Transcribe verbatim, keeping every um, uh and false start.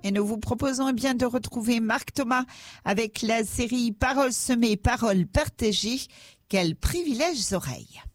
Et nous vous proposons eh bien de retrouver Marc Thomas avec la série Paroles semées, paroles partagées. Quel privilège oreilles.